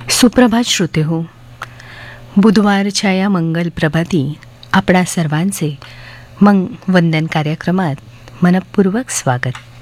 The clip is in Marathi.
सुप्रभात श्रोते हो. बुधवारच्या या मंगल प्रभाती आपणा सर्वांचे वंदन कार्यक्रमात मनपूर्वक स्वागत.